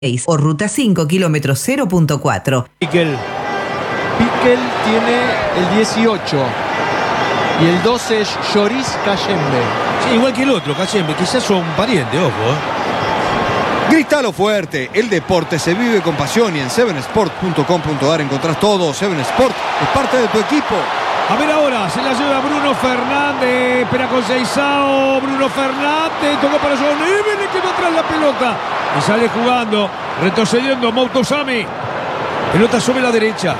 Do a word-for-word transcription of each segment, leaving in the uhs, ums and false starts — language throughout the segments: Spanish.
o ruta cinco, kilómetro cero punto cuatro. Piquel. Piquel tiene el dieciocho. Y el doce es Lloris Cayembe. Sí, igual que el otro, Cayembe. Quizás son parientes, ojo. ¿eh? Grítalo fuerte. El deporte se vive con pasión y en seven sport punto com punto a r encontrás todo. Seven Sport es parte de tu equipo. A ver ahora, se la lleva Bruno Fernández, espera con Seisao, Bruno Fernández, tocó para Joao Neves, le quedó atrás la pelota. Y sale jugando, retrocediendo Moutosami. Pelota sobre la derecha.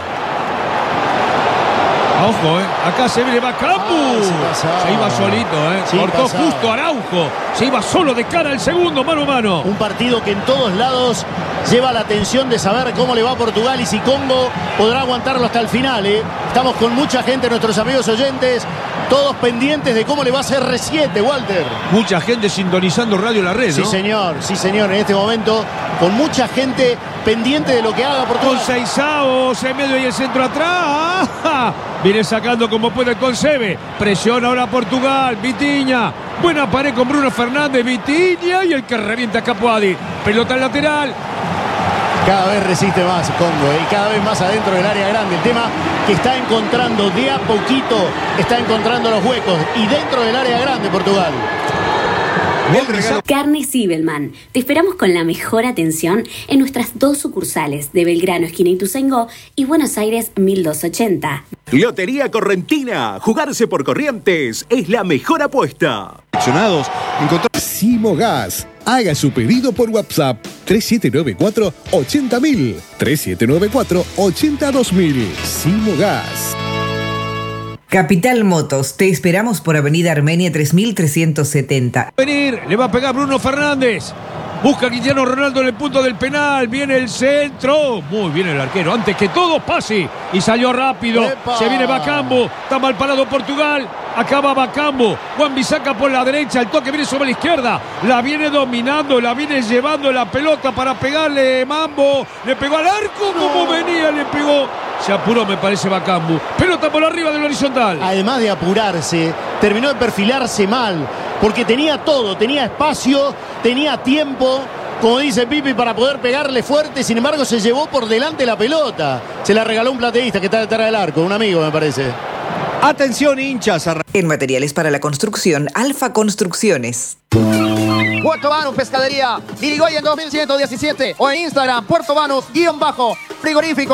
Ojo, eh. Acá se viene Bakambu. Ah, se, se iba solito, eh. Sí, cortó pasaba. Justo Araujo. Se iba solo de cara al segundo, mano a mano. Un partido que en todos lados lleva la atención de saber cómo le va a Portugal y si Congo podrá aguantarlo hasta el final, eh. Estamos con mucha gente, nuestros amigos oyentes, todos pendientes de cómo le va a hacer R siete, Walter. Mucha gente sintonizando Radio La Red, ¿no? Sí, señor, sí, señor. En este momento, con mucha gente pendiente de lo que haga Portugal. Con Seisao, Semedo y el centro atrás. Viene sacando como puede el Concebe. Presiona ahora Portugal. Vitinha. Buena pared con Bruno Fernández. Vitinha y el que revienta a Capuadi. Pelota al lateral. Cada vez resiste más Congo, ¿eh? Y cada vez más adentro del área grande. El tema que está encontrando de a poquito, está encontrando los huecos. Y dentro del área grande Portugal. Carne Zibelman. Te esperamos con la mejor atención en nuestras dos sucursales de Belgrano, esquina Ituzaingó, y Buenos Aires mil doscientos ochenta. Lotería Correntina. Jugarse por Corrientes es la mejor apuesta. Simogas. Haga su pedido por WhatsApp tres siete nueve cuatro, ochenta mil. tres siete nueve cuatro, ochenta dos mil. Simogas. Capital Motos, te esperamos por Avenida Armenia tres mil trescientos setenta. Venir, le va a pegar Bruno Fernández. Busca a Cristiano Ronaldo en el punto del penal. Viene el centro. Muy bien el arquero. Antes que todo, pase. Y salió rápido. ¡Epa! Se viene Bakambu. Está mal parado Portugal. Acaba Bakambu. Wan-Bissaka por la derecha. El toque viene sobre la izquierda. La viene dominando. La viene llevando la pelota para pegarle Mambo. Le pegó al arco como venía. Le pegó. Se apuró, me parece, Bakambu. Pelota por arriba del horizontal. Además de apurarse, terminó de perfilarse mal. Porque tenía todo. Tenía espacio. Tenía tiempo. Como dice Pipi, para poder pegarle fuerte. Sin embargo, se llevó por delante la pelota. Se la regaló un plateísta que está detrás del arco. Un amigo, me parece. Atención, hinchas. En materiales para la construcción, Alfa Construcciones. Puerto Banus Pescadería, Irigoyen dos mil ciento diecisiete. O en Instagram, Puerto Banus, guión bajo, frigorífico.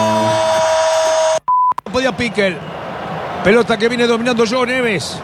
No podía Piquel. Pelota que viene dominando Joao Neves.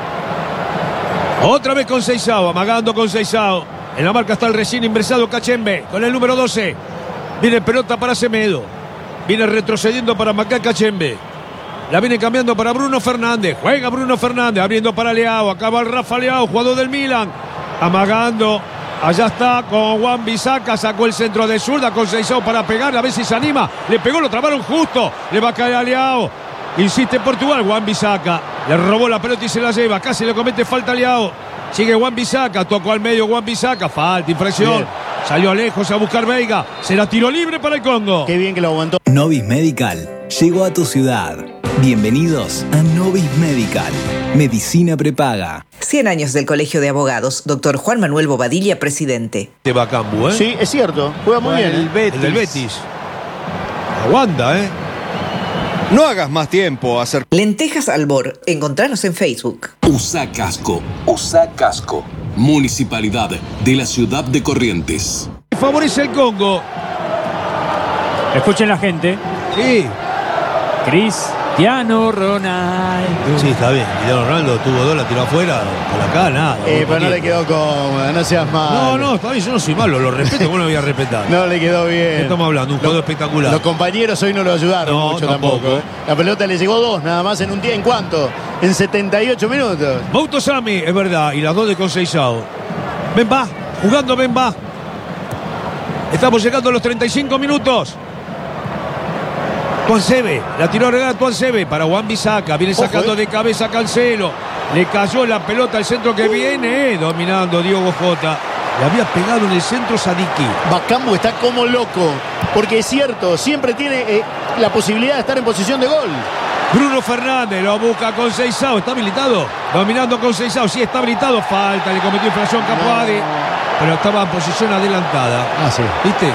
Otra vez con Seisao, amagando con Seisao. En la marca está el recién ingresado Cayembe con el número doce. Viene pelota para Semedo. Viene retrocediendo para Macá Cayembe. La viene cambiando para Bruno Fernández. Juega Bruno Fernández, abriendo para Leao. Acaba el Rafa Leao, jugador del Milan. Amagando. Allá está con Wan-Bissaka. Sacó el centro de zurda con Seisao para pegarle. A ver si se anima. Le pegó, lo trabaron justo. Le va a caer a Leao. Insiste Portugal. Wan-Bissaka. Le robó la pelota y se la lleva. Casi le comete falta a Leao. Sigue Wan-Bissaka. Tocó al medio Wan-Bissaka. Falta, infracción. Bien. Salió lejos a buscar Veiga. Será tiro libre para el Congo. Qué bien que lo aguantó. Novis Medical llegó a tu ciudad. Bienvenidos a Novis Medical. Medicina prepaga. cien años del Colegio de Abogados. Doctor Juan Manuel Bobadilla, presidente. De Bakambu, ¿eh? Sí, es cierto. Juega muy Juega bien. El, Betis. el del Betis. Aguanta, ¿eh? No hagas más tiempo. Hacer... Lentejas Albor. Encontranos en Facebook. Usa casco. Usa casco. Municipalidad de la ciudad de Corrientes. Favorece el Congo. Escuchen la gente. Sí. Cristiano Ronaldo. Sí, está bien. Cristiano Ronaldo tuvo dos, la tiró afuera. Por acá, nada. Eh, pero no le quedó cómoda, no seas malo. No, no, está bien, yo no soy malo, lo respeto, ¿cómo lo voy a respetar? No le quedó bien. ¿Qué estamos hablando? Un juego espectacular. Los compañeros hoy no lo ayudaron no, mucho tampoco. tampoco. ¿eh? La pelota le llegó dos, nada más en un día. ¿En cuánto? En setenta y ocho minutos. Moutosami, es verdad, y las dos de Conceizao. Ven va, jugando ven va. Estamos llegando a los treinta y cinco minutos. Tuansebe, la tiró a regalar Tuansebe para Wan-Bissaka. Viene sacando Ojo, eh. de cabeza Cancelo. Le cayó la pelota al centro que viene. Eh, dominando Diogo Jota. Le había pegado en el centro Sadiki. Bakambu está como loco. Porque es cierto, siempre tiene eh, la posibilidad de estar en posición de gol. Bruno Fernández lo busca con Seisao. ¿Está habilitado? Dominando con Seisao. Sí, está habilitado. Falta, le cometió infracción Capuadi. No. pero estaba en posición adelantada. Ah, sí. ¿Viste?